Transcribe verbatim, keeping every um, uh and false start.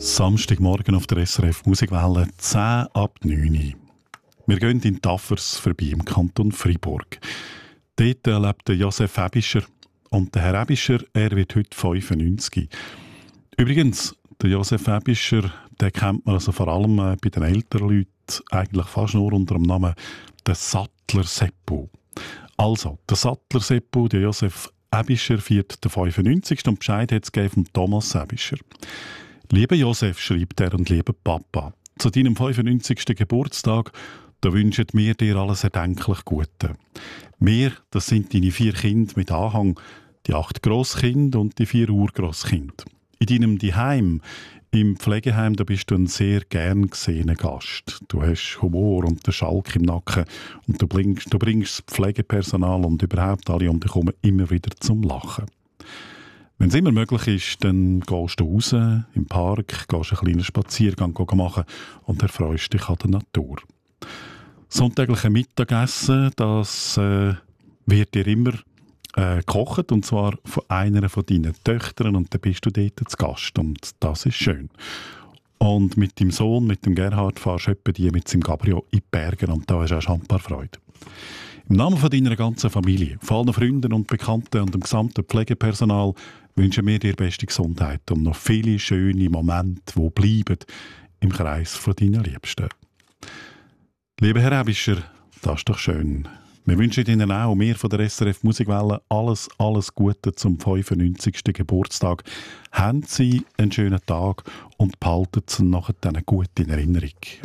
Samstagmorgen auf der S R F Musikwelle, zehn ab neun. Wir gehen in Taffers vorbei im Kanton Freiburg. Dort lebt Josef Ebischer. Und der Herr Ebischer, er wird heute fünfundneunzig. Übrigens, der Josef Ebischer, den kennt man also vor allem äh, bei den älteren Leuten eigentlich fast nur unter dem Namen der Sattler Seppo. Also, der Sattler Seppo, der Josef Ebischer, feiert den fünfundneunzigsten und Bescheid hat es gegeben von Thomas Ebischer. Lieber Josef, schreibt er, und lieber Papa, zu deinem fünfundneunzigsten Geburtstag, da wünschen wir dir alles erdenklich Gute. Wir, das sind deine vier Kinder mit Anhang, die acht Grosskinder und die vier Urgrosskinder. In deinem Zuhause, im Pflegeheim, da bist du ein sehr gern gesehener Gast. Du hast Humor und den Schalk im Nacken und du bringst, du bringst das Pflegepersonal und überhaupt alle um dich herum immer wieder zum Lachen. Wenn es immer möglich ist, dann gehst du raus im Park, gehst einen kleinen Spaziergang machen und erfreust dich an der Natur. Sonntagliche Mittagessen, das äh, wird dir immer äh, gekocht, und zwar von einer von deinen Töchtern, und dann bist du dort zu Gast und das ist schön. Und mit deinem Sohn, mit dem Gerhard, fahrst du etwa die mit seinem Cabrio in die Berge und da hast du auch schon ein paar Freude. Im Namen von deiner ganzen Familie, von allen Freunden und Bekannten und dem gesamten Pflegepersonal wünschen wir dir beste Gesundheit und noch viele schöne Momente, die bleiben im Kreis von deinen Liebsten. Lieber Herr Ebischer, das ist doch schön. Wir wünschen Ihnen auch, wir von der S R F Musikwelle, alles, alles Gute zum fünfundneunzigsten Geburtstag. Haben Sie einen schönen Tag und behalten Sie nachher gut in Erinnerung.